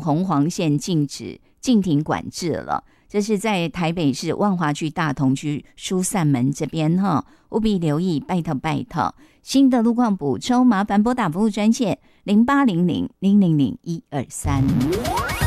红黄线禁停管制了。这是在台北市万华区大同区疏散门这边哈，务必留意，拜托拜托。新的路况补充，麻烦拨打服务专线0800-000-123。